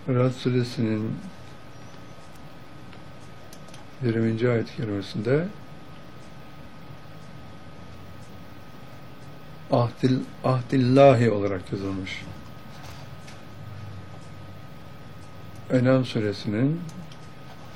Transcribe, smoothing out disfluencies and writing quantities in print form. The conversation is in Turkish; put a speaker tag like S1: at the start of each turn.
S1: Rad suresinin 20. ayet-i kerimesinde ahdillahi olarak yazılmış. En'am suresinin